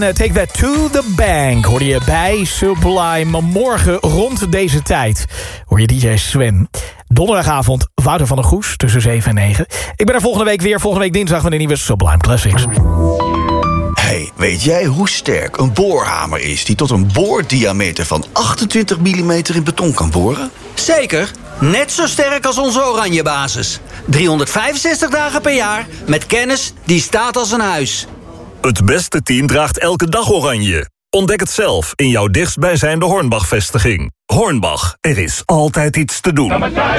Take That to the Bank hoorde je bij Sublime. Morgen rond deze tijd hoor je DJ Sven. Donderdagavond Wouter van der Goes tussen 7 en 9. Ik ben er volgende week weer. Volgende week dinsdag met een nieuwe Sublime Classics. Hey, weet jij hoe sterk een boorhamer is die tot een boordiameter van 28 mm in beton kan boren? Zeker. Net zo sterk als onze Oranje basis. 365 dagen per jaar met kennis die staat als een huis. Het beste team draagt elke dag oranje. Ontdek het zelf in jouw dichtstbijzijnde Hornbach-vestiging. Hornbach, er is altijd iets te doen.